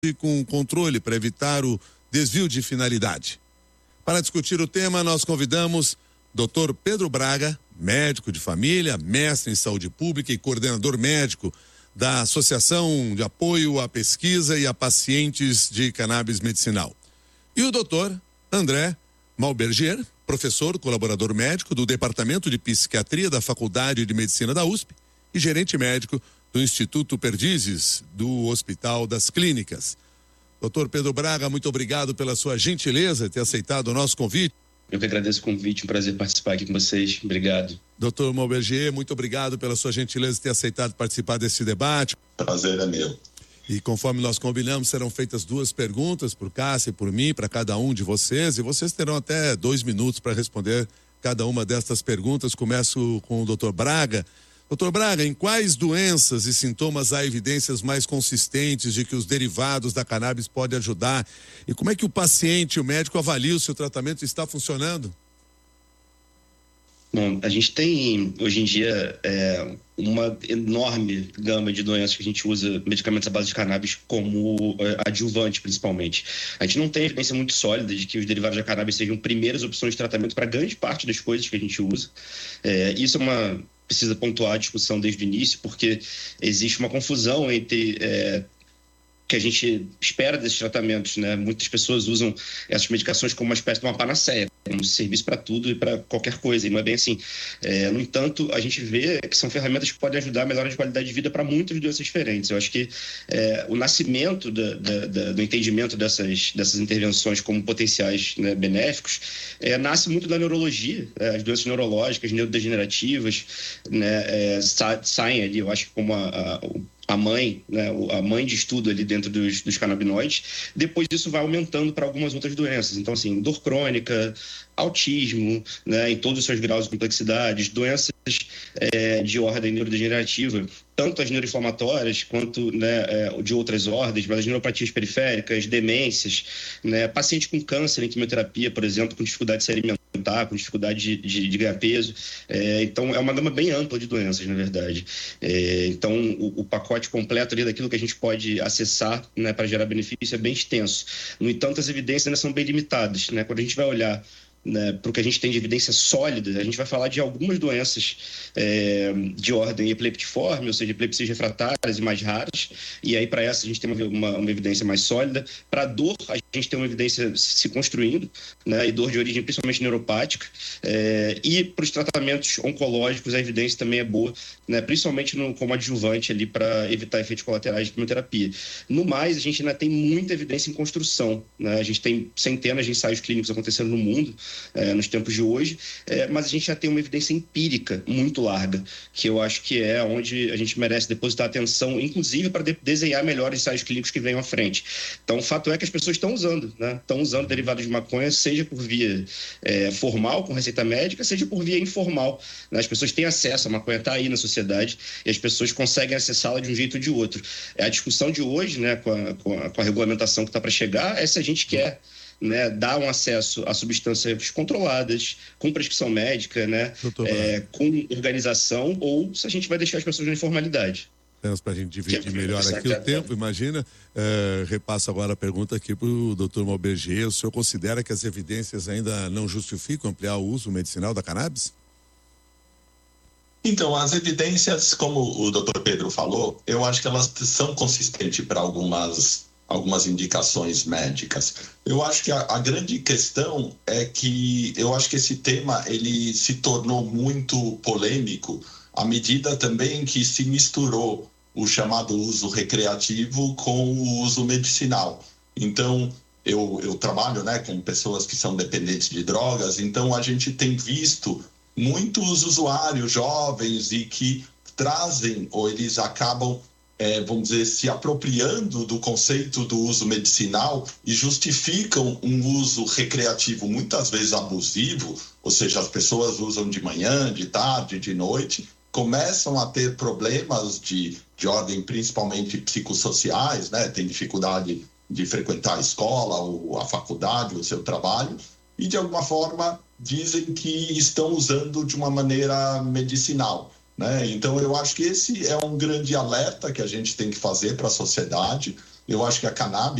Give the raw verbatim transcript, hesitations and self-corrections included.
e com controle para evitar o desvio de finalidade. Para discutir o tema, nós convidamos doutor Pedro Braga, médico de família, mestre em saúde pública e coordenador médico da Associação de Apoio à Pesquisa e a Pacientes de Cannabis Medicinal. E o doutor André Malberger, professor, colaborador médico do Departamento de Psiquiatria da Faculdade de Medicina da U S P e gerente médico do Instituto Perdizes, do Hospital das Clínicas. doutor Pedro Braga, muito obrigado pela sua gentileza de ter aceitado o nosso convite. Eu que agradeço o convite, um prazer participar aqui com vocês. Obrigado. doutor Malberger, muito obrigado pela sua gentileza de ter aceitado participar desse debate. Prazer é meu. E conforme nós combinamos, serão feitas duas perguntas por Cássia e por mim, para cada um de vocês, e vocês terão até dois minutos para responder cada uma destas perguntas. Começo com o doutor Braga. doutor Braga, em quais doenças e sintomas há evidências mais consistentes de que os derivados da cannabis podem ajudar? E como é que o paciente e o médico avaliam se o tratamento está funcionando? Bom, a gente tem, hoje em dia, é, uma enorme gama de doenças que a gente usa medicamentos à base de cannabis como é, adjuvante, principalmente. A gente não tem evidência muito sólida de que os derivados da cannabis sejam primeiras opções de tratamento para grande parte das coisas que a gente usa. É, isso é uma... precisa pontuar a discussão desde o início, porque existe uma confusão entre é, que a gente espera desses tratamentos, né? Muitas pessoas usam essas medicações como uma espécie de uma panaceia, como serviço para tudo e para qualquer coisa, e não é bem assim. É, no entanto, a gente vê que são ferramentas que podem ajudar a melhorar a qualidade de vida para muitas doenças diferentes. Eu acho que é, o nascimento da, da, da, do entendimento dessas, dessas intervenções como potenciais, né, benéficos é, nasce muito da neurologia. É, as doenças neurológicas, neurodegenerativas, né, é, sa, saem ali, eu acho que como a, a a mãe, né, a mãe de estudo ali dentro dos, dos canabinoides. Depois isso vai aumentando para algumas outras doenças. Então, assim, dor crônica, autismo, né, em todos os seus graus de complexidade, doenças é, de ordem neurodegenerativa, tanto as neuroinflamatórias quanto, né, é, de outras ordens, mas as neuropatias periféricas, demências, né, paciente com câncer em quimioterapia, por exemplo, com dificuldade de se alimentar, com dificuldade de, de, de ganhar peso. É, então, é uma gama bem ampla de doenças, na verdade. É, então, o, o pacote completo ali daquilo que a gente pode acessar, né, para gerar benefício é bem extenso. No entanto, as evidências ainda são bem limitadas, né? Quando a gente vai olhar, né, para o que a gente tem de evidência sólida, a gente vai falar de algumas doenças é, de ordem epileptiforme, ou seja, epilepsias refratárias e mais raras, e aí para essa a gente tem uma, uma, uma evidência mais sólida. Para dor, a gente tem uma evidência se construindo, né, e dor de origem principalmente neuropática, é, e para os tratamentos oncológicos a evidência também é boa, né, principalmente no, como adjuvante ali para evitar efeitos colaterais de quimioterapia. No mais, a gente ainda tem muita evidência em construção, né, a gente tem centenas de ensaios clínicos acontecendo no mundo, É, nos tempos de hoje, é, mas a gente já tem uma evidência empírica muito larga, que eu acho que é onde a gente merece depositar atenção, inclusive para de- desenhar melhores ensaios clínicos que venham à frente. Então, o fato é que as pessoas estão usando, né? Estão usando derivados de maconha, seja por via é, formal, com receita médica, seja por via informal, né? As pessoas têm acesso, a maconha está aí na sociedade e as pessoas conseguem acessá-la de um jeito ou de outro. A discussão de hoje, né, com a, com a, com a regulamentação que está para chegar, é se a gente quer, né, dar um acesso a substâncias controladas, com prescrição médica, né, é, com organização, ou se a gente vai deixar as pessoas na informalidade. Temos para a gente dividir melhor aqui o tempo, imagina. É, repasso agora a pergunta aqui para o doutor Malberger. O senhor considera que as evidências ainda não justificam ampliar o uso medicinal da cannabis? Então, as evidências, como o doutor Pedro falou, eu acho que elas são consistentes para algumas algumas indicações médicas. Eu acho que a, a grande questão é que eu acho que esse tema ele se tornou muito polêmico à medida também que se misturou o chamado uso recreativo com o uso medicinal. Então, eu, eu trabalho, né, com pessoas que são dependentes de drogas, então a gente tem visto muitos usuários jovens e que trazem, ou eles acabam É, vamos dizer, se apropriando do conceito do uso medicinal e justificam um uso recreativo muitas vezes abusivo, ou seja, as pessoas usam de manhã, de tarde, de noite, começam a ter problemas de, de ordem principalmente psicossociais, né? Tem dificuldade de frequentar a escola, ou a faculdade, o seu trabalho, e de alguma forma dizem que estão usando de uma maneira medicinal. Né? Então, eu acho que esse é um grande alerta que a gente tem que fazer para a sociedade, Eu acho que a cannabis